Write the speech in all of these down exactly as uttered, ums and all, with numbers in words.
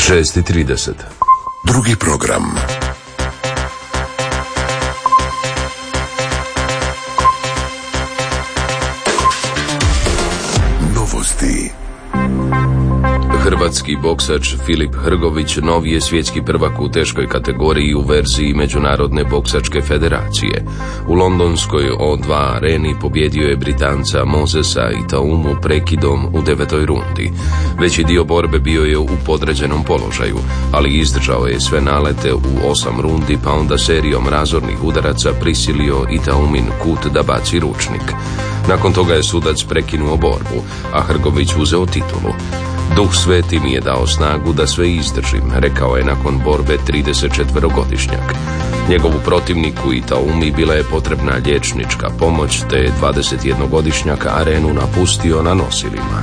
šest i trideset. Drugi program. Novosti. Hrvatski boksač Filip Hrgović novi je svjetski prvak u teškoj kategoriji u verziji Međunarodne boksačke federacije. U londonskoj O dva areni pobjedio je Britanca Mosesa Itaumu prekidom u devetoj rundi. Veći dio borbe bio je u podređenom položaju, ali izdržao je sve nalete u osam rundi, pa onda serijom razornih udaraca prisilio Itaumin kut da baci ručnik. Nakon toga je sudac prekinuo borbu, a Hrgović uzeo titulu. Duh sveti mi je dao snagu da sve izdržim, rekao je nakon borbe tridesetčetverogodišnjak. Njegovu protivniku Itaumi bila je potrebna liječnička pomoć, te je dvadesetjednogodišnjak arenu napustio na nosilima.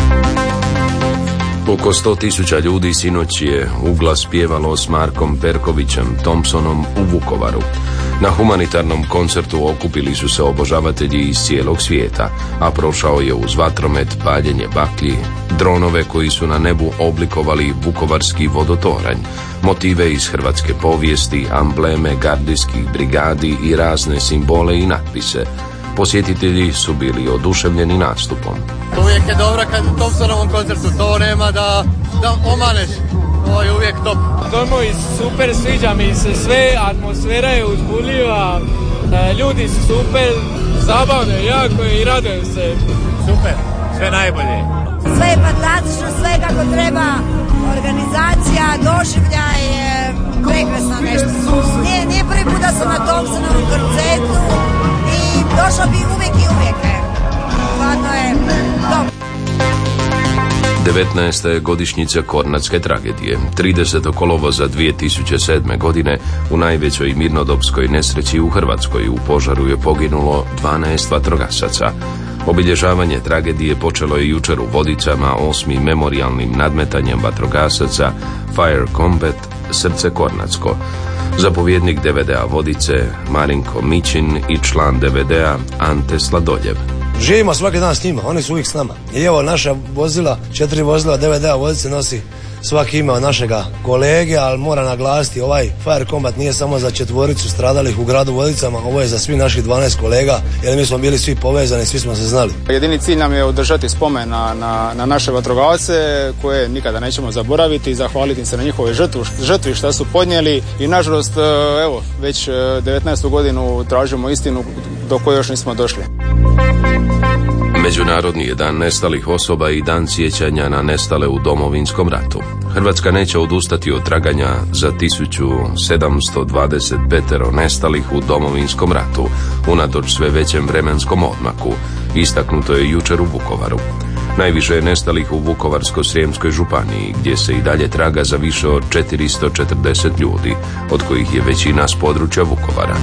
Oko sto tisuća ljudi sinoć je uglas pjevalo s Markom Perkovićem Thompsonom u Vukovaru. Na humanitarnom koncertu okupili su se obožavatelji iz cijelog svijeta, a prošao je uz vatromet, paljenje baklji, dronove koji su na nebu oblikovali vukovarski vodotoranj, motive iz hrvatske povijesti, ambleme gardijskih brigadi i razne simbole i natpise. Posjetitelji su bili oduševljeni nastupom. Uvijek je dobro kad u Thompsonovom koncertu, to nema da, da omaneš, to je uvijek top. Domovi super, sviđa mi se sve, atmosfera je uzbudljiva, ljudi su super, zabavno je jako i radujem se. Super, sve najbolje. Sve je fantastično, sve kako treba, organizacija, doživljaj je prekrasno nešto. Nije, nije prvi put da sam na Thompsonovom koncertu i došla bi uvijek i uvijek. Hvala je top. devetnaesta je godišnjica Kornatske tragedije. tridesetog kolovoza dvije tisuće sedme. godine u najvećoj mirnodopskoj nesreći u Hrvatskoj u požaru je poginulo dvanaest vatrogasaca. Obilježavanje tragedije počelo je jučer u Vodicama osmim memorijalnim nadmetanjem vatrogasaca Fire Combat Srce Kornatsko. Zapovjednik D V D-a Vodice Marinko Mićin i član D V D-a Ante Sladoljev. Živimo svaki dan s njima, oni su uvijek s nama. I evo naša vozila, četiri vozila D V D-a Vodice nosi svaki ime od našega kolege, ali mora naglasiti, ovaj Fire Combat nije samo za četvoricu stradalih u gradu Vodicama, ovo je za svih naših dvanaest kolega, jer mi smo bili svi povezani, svi smo se znali. Jedini cilj nam je održati spomen na, na, na naše vatrogasce, koje nikada nećemo zaboraviti i zahvaliti im se na njihovoj žrtvi, žrtvi što su podnijeli i nažalost, evo, već devetnaestu godinu tražimo istinu do koje još nismo došli. Međunarodni je dan nestalih osoba i dan sjećanja na nestale u Domovinskom ratu. Hrvatska neće odustati od traganja za tisuću sedamsto dvadeset pet nestalih u Domovinskom ratu, unatoč sve većem vremenskom odmaku, istaknuto je jučer u Vukovaru. Najviše je nestalih u Vukovarsko-srijemskoj županiji, gdje se i dalje traga za više od četiristo četrdeset ljudi, od kojih je većina s područja Vukovara.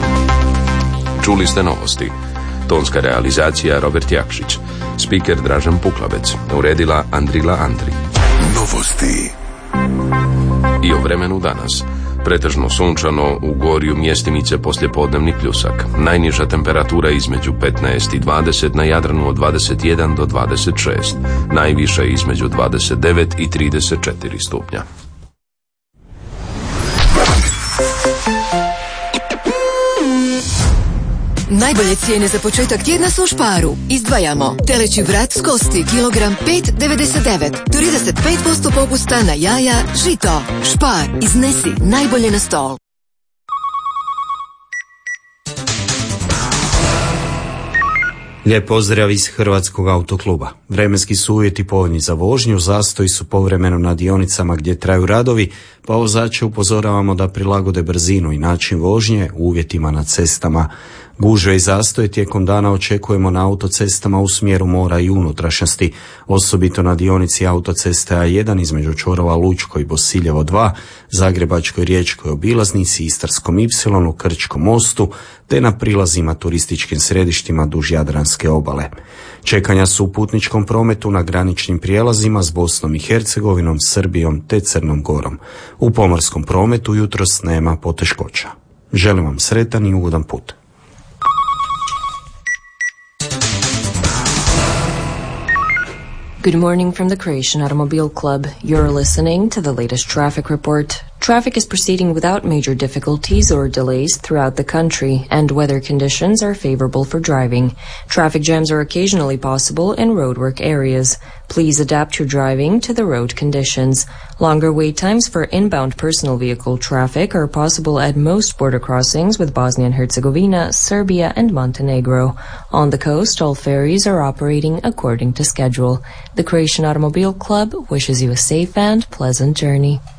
Čuli ste novosti. Tonska realizacija Robert Jakšić, spiker Dražen Puklavec, uredila Andrila Andri. Novosti. I o vremenu danas. Pretežno sunčano, u Gorju mjestimice poslijepodnevni pljusak. Najniža temperatura između petnaest i dvadeset, na Jadranu od dvadeset jedan do dvadeset šest. Najviša između dvadeset devet i trideset četiri stupnja. Najbolje cijene za početak tjedna su u Šparu. Izdvajamo teleći vrat s kosti, kilogram pet devedeset devet, trideset pet posto popusta na jaja, žito. Špar, iznesi najbolje na stol. Lijep pozdrav iz Hrvatskog autokluba. Vremenski su uvjeti povoljni za vožnju, zastoji su povremeno na dionicama gdje traju radovi, pa vozače upozoravamo da prilagode brzinu i način vožnje uvjetima na cestama. Gužve i zastoje tijekom dana očekujemo na autocestama u smjeru mora i unutrašnjosti, osobito na dionici autoceste A jedan između čvorova Lučko i Bosiljevo dva, Zagrebačkoj riječkoj obilaznici, Istarskom Y, Krčkom mostu, te na prilazima turističkim središtima duž Jadranske obale. Čekanja su u putničkom prometu na graničnim prijelazima s Bosnom i Hercegovinom, Srbijom te Crnom Gorom. U pomorskom prometu jutros nema poteškoća. Želim vam sretan i ugodan put. Good morning from the Croatian Automobile Club. You're listening to the latest traffic report. Traffic is proceeding without major difficulties or delays throughout the country, and weather conditions are favorable for driving. Traffic jams are occasionally possible in roadwork areas. Please adapt your driving to the road conditions. Longer wait times for inbound personal vehicle traffic are possible at most border crossings with Bosnia and Herzegovina, Serbia, and Montenegro. On the coast, all ferries are operating according to schedule. The Croatian Automobile Club wishes you a safe and pleasant journey.